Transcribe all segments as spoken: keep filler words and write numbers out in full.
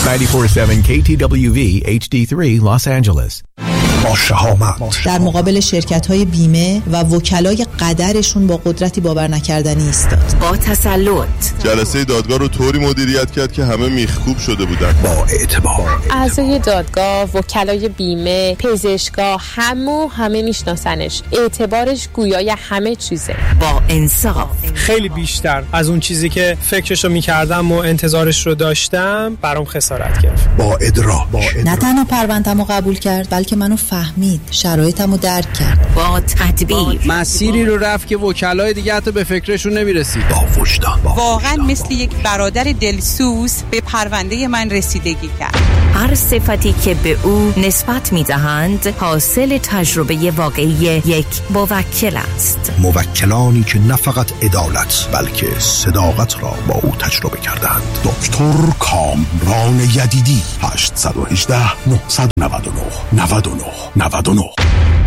نود و چهار ممیز هفت کی تی دبلیو وی اچ دی سه Los Angeles. با شهامت در مقابل شرکت‌های بیمه و وکلای قدرشون با قدرتی باور نکردنی ایستاد. با تسلط جلسه دادگاه رو طوری مدیریت کرد که همه میخکوب شده بودن. با اعتبار اعضای دادگاه، وکلای بیمه، پزشکا، همو همه میشناسنش. اعتبارش گویای همه چیزه. با انصاف، خیلی بیشتر از اون چیزی که فکرشو میکردم و انتظارش رو داشتم برام خسارت گرفت. با ادراک، نه تنها پرونده‌مو قبول کرد بلکه منو فهمید، شرایطمو درک کرد. با تدبیر، مسیری رو رفت که وکلای دیگه حتی به فکرشون نمیرسید. با وجدان، واقعا مثل یک برادر دلسوز به پرونده من رسیدگی کرد. هر صفتی که به او نسبت میدهند حاصل تجربه واقعی یک موکل است. موکلانی که نه فقط عدالت بلکه صداقت را با او تجربه کردند. دکتر کامران یدیدی. هشت یک هشت نه نه نه نه نه نه نه نه.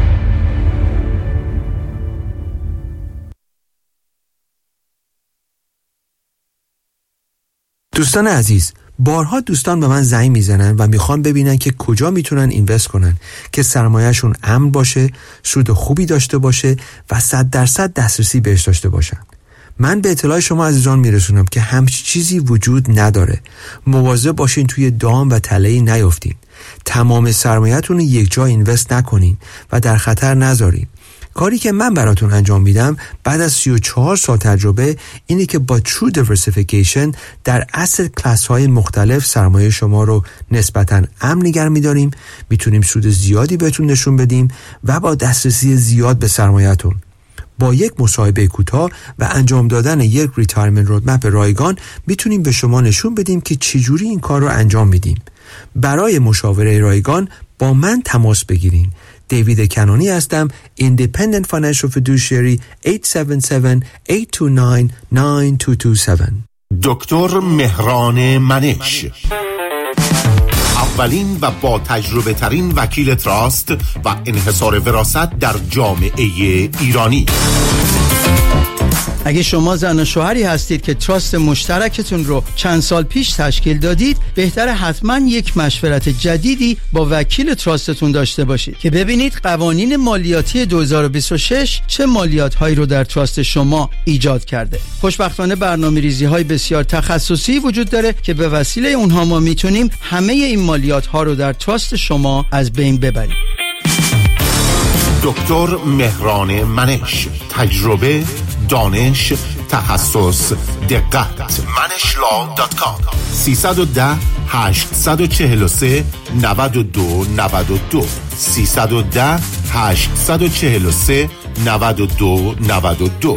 دوستان عزیز، بارها دوستان به من زنگ میزنن و میخوان ببینن که کجا میتونن اینوست کنن که سرمایه‌شون امن باشه، سود خوبی داشته باشه و صد درصد دسترسی بهش داشته باشن. من به اطلاع شما عزیزان میرسونم که همچی چیزی وجود نداره. مواظب باشین توی دام و تله‌ای نیفتین. تمام سرمایه‌تون رو یک جا اینوست نکنین و در خطر نذارین. کاری که من براتون انجام میدم بعد از سی و چهار سال تجربه اینه که با True Diversification در asset class های مختلف سرمایه شما رو نسبتاً امن نگه می‌داریم، میتونیم سود زیادی بهتون نشون بدیم و با دسترسی زیاد به سرمایه‌تون. با یک مصاحبه کوتاه و انجام دادن یک ریتایرمنت رودمپ رایگان میتونیم به شما نشون بدیم که چجوری این کار رو انجام میدیم. برای مشاوره رایگان با من تماس بگیرین. دیوید کنانی هستم، Independent Financial Fiduciary. هشت هفت هفت هشت دو نه نه دو دو هفت. دکتر مهران منش، اولین و با تجربه ترین وکیل تراست و انحصار وراثت در جامعه ایرانی. اگه شما زن و شوهری هستید که تراست مشترکتون رو چند سال پیش تشکیل دادید، بهتره حتما یک مشورت جدیدی با وکیل تراستتون داشته باشید که ببینید قوانین مالیاتی دو هزار و بیست و شش چه مالیات هایی رو در تراست شما ایجاد کرده. خوشبختانه برنامه‌ریزی های بسیار تخصصی وجود داره که به وسیله اونها ما میتونیم همه این مالیات ها رو در تراست شما از بین ببریم. دکتر مهران منش، تجربه، دانش، تخصص، دقت. منش لا دات کام. سیصد و ده هشتصد و چهل و سه نود و دو نود و دو سیصد و ده هشتصد و چهل و سه نود و دو نود و دو.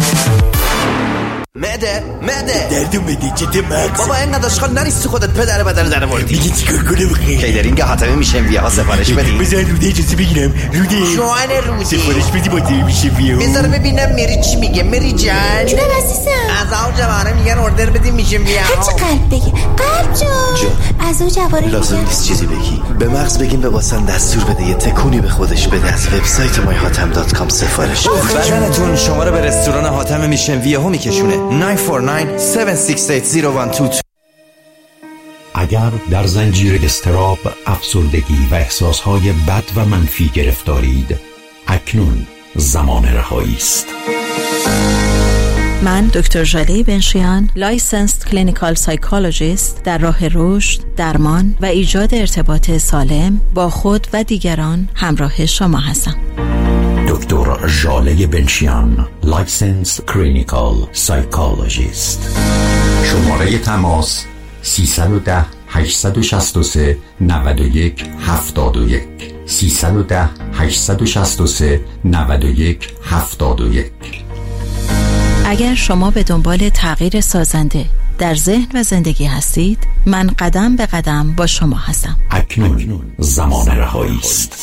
معده معده دردو میدی چته مکس بابا این نداشت نریست تو خودت پدر بدن در وردی. میگی چیکار کنم بخیر کیدرینگ حاتمه میشه ویه ها سفارش بدی. بذار روده اجازه بگیرم. روده جوان روده سفارش بدی با دیو میشه ویه. بذار ببینم میری چی میگه. میری جان جونم عزیزم، از آو جواره میگن اردر بدی میشه ویه ها. هرچی قلب بگی. قلب جان جان از آو جواره لازم نیست چیزی بگی. به مغز بگیم به واسن دستور بده یه تکونی به خودش بده. از وبسایت مای هاتم دات کام سفارش بده. بدنتون شما رو به رستوران حاتم میشن ویه ها میکشونه. نه چهار نه هفت شش هشت صفر یک دو. اگر در زنجیر اضطراب، افسردگی و احساسهای بد و منفی گرفتارید، اکنون زمان رهایی است. من دکتر ژاله بنشیان، لایسنسد کلینیکال سایکولوژیست، در راه رشد، درمان و ایجاد ارتباط سالم با خود و دیگران همراه شما هستم. دکتر ژاله بنشیان، لایسنس کلینیکال سایکولوژیست. شماره تماس سیصد و ده هشتصد و شصت و سه نود و یک هفتاد و یک سیصد و ده هشتصد و شصت و سه نود و یک هفتاد و یک. اگر شما به دنبال تغییر سازنده در ذهن و زندگی هستید، من قدم به قدم با شما هستم. اکنون زمان رهایی است.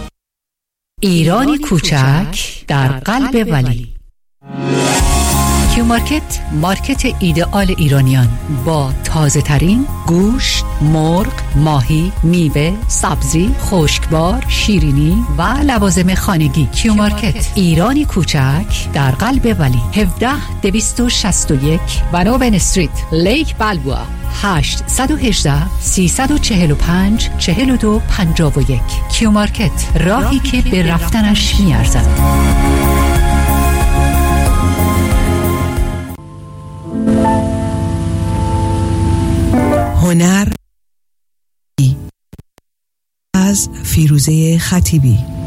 ایرانی کوچک در قلب ولی. کیو مارکت، مارکت ایدئال ایرانیان با تازه ترین گوشت، مرغ، ماهی، میوه، سبزی، خشکبار، شیرینی و لوازم خانگی. کیو مارکت، ایرانی کوچک در قلب ولی. هفده دویست و شصت و یک بناوین استریت، لیک بلبوا. هشت یک هشت سه چهار پنج چهار دو پنج یک. کیو مارکت، راهی که به رفتنش میارزد. هنر از فیروزه خطیبی.